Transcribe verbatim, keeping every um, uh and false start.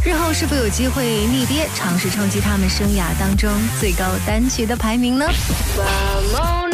日后是否有机会逆跌，尝试冲击他们生涯当中最高单曲的排名呢？